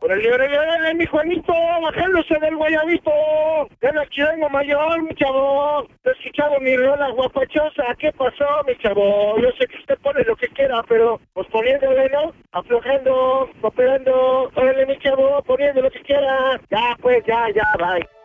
Órale, mi Juanito, bajándose del guayabito. Ya no chilengo mayor, mi chavo. Te he escuchado mi rola guapachosa. ¿Qué pasó, mi chavo? Yo sé que usted pone lo que quiera, pero pues poniéndole, ¿no? Aflojando, cooperando. Órale, mi chavo, poniendo lo que quiera. Ya, pues, ya, bye.